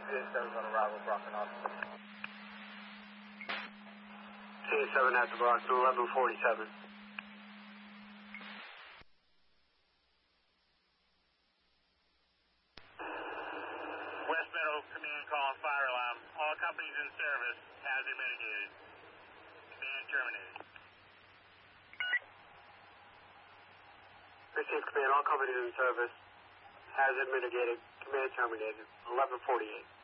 CA7 on arrival, Brockton Austin. CA7 at the Brockton, 1147. West Meadow, command calling fire alarm. All companies in service, hazard mitigated. Command terminated. Received command, all companies in service, hazard mitigated, command terminated, 1148.